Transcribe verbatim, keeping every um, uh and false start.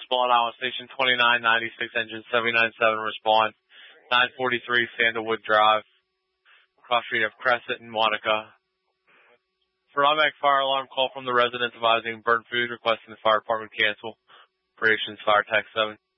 respond. Iowa Station twenty-nine ninety-six, engine seven nine seven, respond. nine forty-three Sandalwood Drive, cross street of Crescent and Monica. For automatic fire alarm, call from the residence advising burnt food, requesting the fire department cancel. Operations Fire Tax seven.